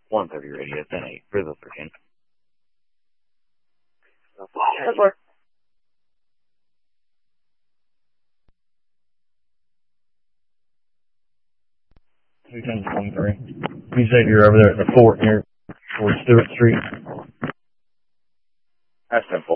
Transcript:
130 radio, 10-8, River Virgin. That's work. Two 10-23. You said you're over there at the fort here towards Stewart Street. That's simple.